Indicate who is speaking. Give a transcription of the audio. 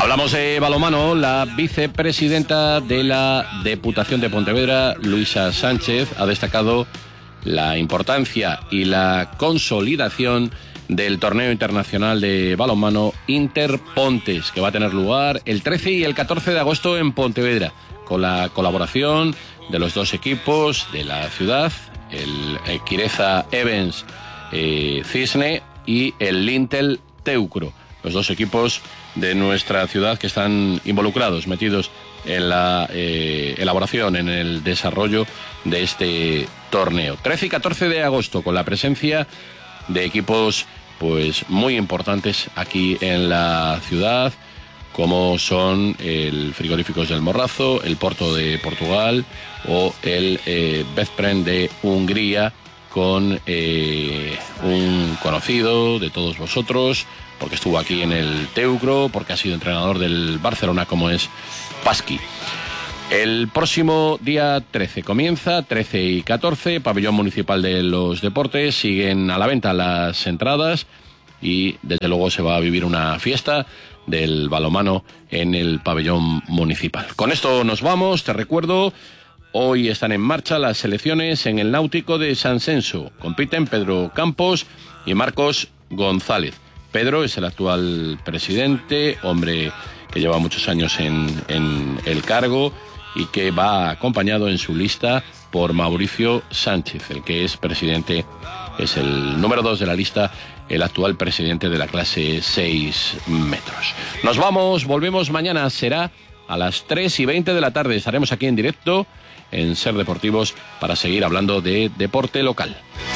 Speaker 1: Hablamos de balonmano. La vicepresidenta de la Diputación de Pontevedra, Luisa Sánchez, ha destacado la importancia y la consolidación del torneo internacional de balonmano Interpontes, que va a tener lugar el 13 y el 14 de agosto en Pontevedra, con la colaboración de los dos equipos de la ciudad, el Quireza Evans Cisne y el Lintel Teucro, los dos equipos de nuestra ciudad que están involucrados, metidos en la elaboración, en el desarrollo de este torneo. 13 y 14 de agosto, con la presencia de equipos pues muy importantes aquí en la ciudad, como son el Frigoríficos del Morrazo, el Porto de Portugal o el Veszprém de Hungría, con un conocido de todos vosotros, porque estuvo aquí en el Teucro, porque ha sido entrenador del Barcelona, como es Pasqui. El próximo día 13 comienza, 13 y 14, Pabellón Municipal de los Deportes. Siguen a la venta las entradas y desde luego se va a vivir una fiesta del balonmano en el Pabellón Municipal. Con esto nos vamos. Te recuerdo, hoy están en marcha las selecciones en el Náutico de San Senso. Compiten Pedro Campos y Marcos González. Pedro es el actual presidente, hombre que lleva muchos años en el cargo y que va acompañado en su lista por Mauricio Sánchez, el que es presidente, es el número 2 de la lista, el actual presidente de la clase 6 metros. Nos vamos, volvemos mañana, será a las 3:20 de la tarde. Estaremos aquí en directo en Ser Deportivos para seguir hablando de deporte local.